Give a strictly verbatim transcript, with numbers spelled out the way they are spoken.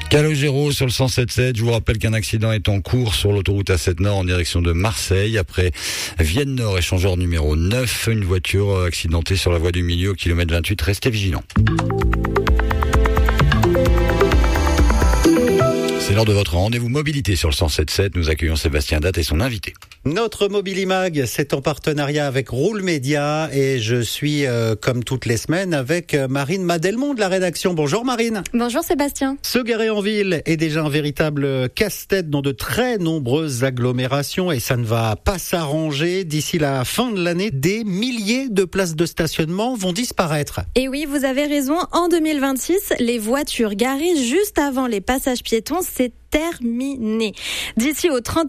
Calogero sur le cent sept sept. Je vous rappelle qu'un accident est en cours sur l'autoroute A sept Nord en direction de Marseille. Après Vienne Nord, échangeur numéro neuf. Une voiture accidentée sur la voie du milieu au kilomètre vingt-huit. Restez vigilants. C'est l'heure de votre rendez-vous mobilité sur le cent sept sept. Nous accueillons Sébastien Datte et son invité. Notre Mobilimag, c'est en partenariat avec Roule Média et je suis, euh, comme toutes les semaines, avec Marine Madelmont de la rédaction. Bonjour Marine. Bonjour Sébastien. Se garer en ville est déjà un véritable casse-tête dans de très nombreuses agglomérations et ça ne va pas s'arranger. D'ici la fin de l'année, des milliers de places de stationnement vont disparaître. Et oui, vous avez raison. En deux mille vingt-six, les voitures garées juste avant les passages piétons, c'est terminé. D'ici au trente